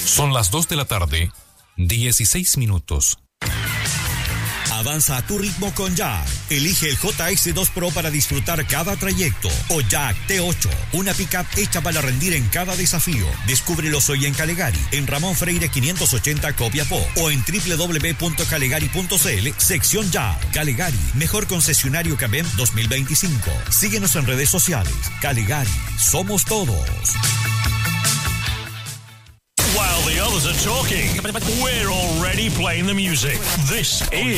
Son las 2 de la tarde, 16 minutos. Avanza a tu ritmo con Jack. Elige el JS2 Pro para disfrutar cada trayecto. O Jack T8, una pickup hecha para rendir en cada desafío. Descúbrelos hoy en Calegari, en Ramón Freire 580 Copiapó, o en www.calegari.cl, sección Jack. Calegari, mejor concesionario Cabem 2025. Síguenos en redes sociales. Calegari, somos todos. While the others are talking, we're already playing the music. This is